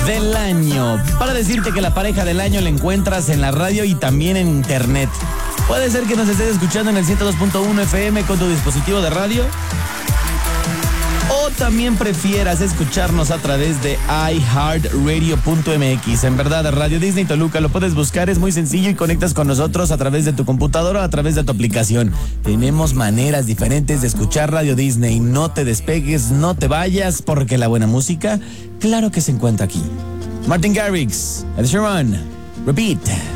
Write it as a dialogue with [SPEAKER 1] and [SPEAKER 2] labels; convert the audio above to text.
[SPEAKER 1] del año. Para decirte que la pareja del año la encuentras en la radio y también en internet. Puede ser que nos estés escuchando en el 102.1 FM con tu dispositivo de radio. O también prefieras escucharnos a través de iHeartRadio.mx. En verdad, Radio Disney Toluca lo puedes buscar, es muy sencillo y conectas con nosotros a través de tu computadora o a través de tu aplicación. Tenemos maneras diferentes de escuchar Radio Disney. No te despegues, no te vayas, porque la buena música, claro que se encuentra aquí. Martin Garrix, Ed Sheeran, Repeat.